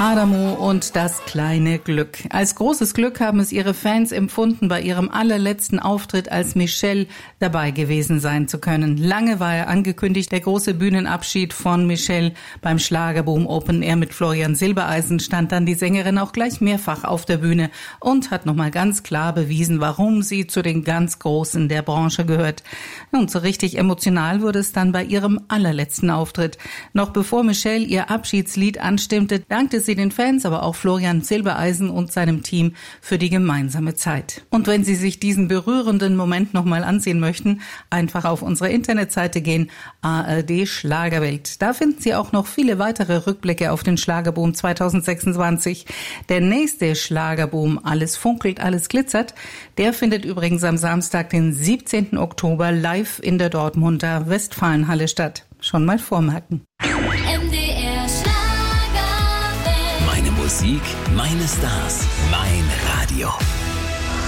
Adamo und das kleine Glück. Als großes Glück haben es ihre Fans empfunden, bei ihrem allerletzten Auftritt als Michelle dabei gewesen sein zu können. Lange war er angekündigt, der große Bühnenabschied von Michelle. Beim Schlagerboom Open Air mit Florian Silbereisen stand dann die Sängerin auch gleich mehrfach auf der Bühne und hat nochmal ganz klar bewiesen, warum sie zu den ganz Großen der Branche gehört. Und so richtig emotional wurde es dann bei ihrem allerletzten Auftritt. Noch bevor Michelle ihr Abschiedslied anstimmte, dankte sie den Fans, aber auch Florian Silbereisen und seinem Team für die gemeinsame Zeit. Und wenn Sie sich diesen berührenden Moment nochmal ansehen möchten, einfach auf unsere Internetseite gehen, ARD Schlagerwelt. Da finden Sie auch noch viele weitere Rückblicke auf den Schlagerboom 2026. Der nächste Schlagerboom, Alles funkelt, alles glitzert, der findet übrigens am Samstag, den 17. Oktober, live in der Dortmunder Westfalenhalle statt. Schon mal vormerken. Musik, meine Stars, mein Radio.